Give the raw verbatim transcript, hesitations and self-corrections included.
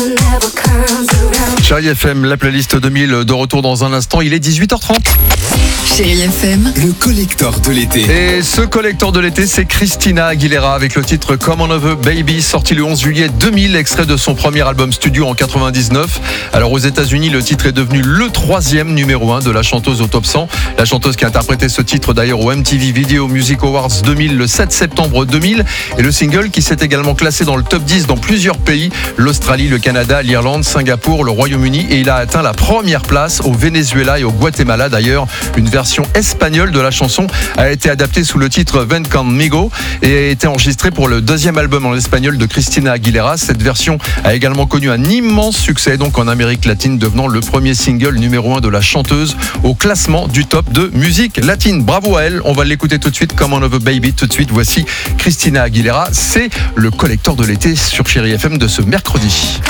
Chérie F M, la playlist deux mille de retour dans un instant. Il est dix-huit heures trente. Chérie F M, le collector de l'été. Et ce collector de l'été, c'est Christina Aguilera avec le titre Come On Over Baby, sorti le onze juillet deux mille, extrait de son premier album studio en quatre-vingt-dix-neuf. Alors aux États-Unis, le titre est devenu le troisième numéro un de la chanteuse au top cent. La chanteuse qui a interprété ce titre d'ailleurs au M T V Video Music Awards deux mille le sept septembre deux mille. Et le single qui s'est également classé dans le top dix dans plusieurs pays, l'Australie, le Canada, l'Irlande, Singapour, le Royaume-Uni, et il a atteint la première place au Venezuela et au Guatemala. D'ailleurs, une version espagnole de la chanson a été adaptée sous le titre Ven Conmigo et a été enregistrée pour le deuxième album en espagnol de Christina Aguilera. Cette version a également connu un immense succès donc en Amérique latine, devenant le premier single numéro un de la chanteuse au classement du top de musique latine. Bravo à elle, on va l'écouter tout de suite, Come On Over Baby. Tout de suite, voici Christina Aguilera. C'est le collector de l'été sur Chérie F M de ce mercredi.